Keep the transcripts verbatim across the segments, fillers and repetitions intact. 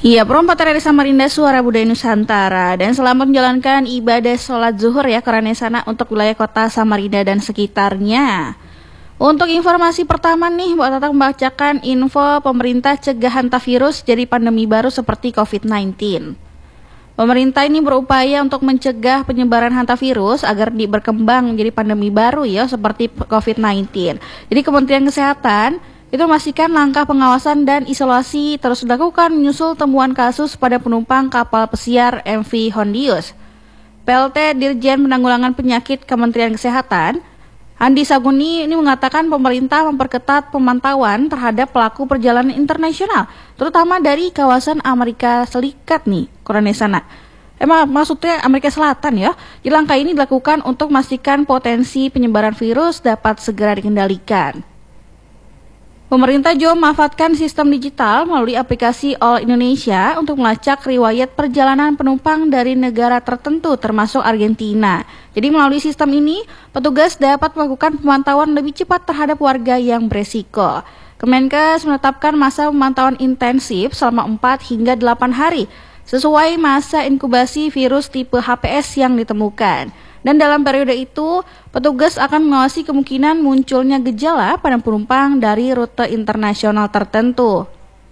Iya, Pro empat R R I Samarinda Suara Budaya Nusantara, dan selamat menjalankan ibadah sholat zuhur ya Karanesana untuk wilayah kota Samarinda dan sekitarnya. Untuk informasi pertama nih, Mbak Tata membacakan info pemerintah cegah hantavirus jadi pandemi baru seperti covid sembilan belas. Pemerintah ini berupaya untuk mencegah penyebaran hantavirus agar di berkembang menjadi pandemi baru ya seperti covid sembilan belas. Jadi Kementerian Kesehatan itu memastikan langkah pengawasan dan isolasi terus dilakukan menyusul temuan kasus pada penumpang kapal pesiar M V Hondius. P L T Dirjen Penanggulangan Penyakit Kementerian Kesehatan, Andi Saguni ini mengatakan pemerintah memperketat pemantauan terhadap pelaku perjalanan internasional, terutama dari kawasan Amerika Serikat nih, Karanesana. Emang maksudnya Amerika Selatan ya. Jadi langkah ini dilakukan untuk memastikan potensi penyebaran virus dapat segera dikendalikan. Pemerintah juga memanfaatkan sistem digital melalui aplikasi All Indonesia untuk melacak riwayat perjalanan penumpang dari negara tertentu termasuk Argentina. Jadi melalui sistem ini, petugas dapat melakukan pemantauan lebih cepat terhadap warga yang beresiko. Kemenkes menetapkan masa pemantauan intensif selama empat hingga delapan hari sesuai masa inkubasi virus tipe H P S yang ditemukan. Dan dalam periode itu, petugas akan mengawasi kemungkinan munculnya gejala pada penumpang dari rute internasional tertentu.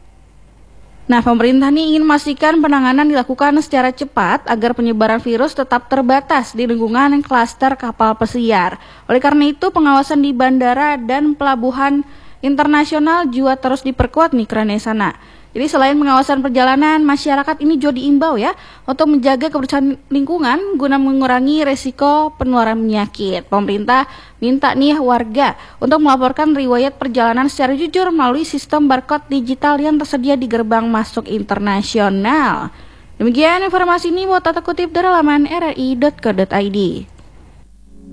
Nah, pemerintah ini ingin memastikan penanganan dilakukan secara cepat agar penyebaran virus tetap terbatas di lingkungan klaster kapal pesiar. Oleh karena itu, pengawasan di bandara dan pelabuhan internasional juga terus diperkuat nih Karanesana. Jadi selain pengawasan perjalanan, masyarakat ini juga diimbau ya untuk menjaga kebersihan lingkungan guna mengurangi resiko penularan penyakit. Pemerintah minta nih warga untuk melaporkan riwayat perjalanan secara jujur melalui sistem barcode digital yang tersedia di gerbang masuk internasional. Demikian informasi ini buat Tata kutip dari laman r r i dot co dot i d.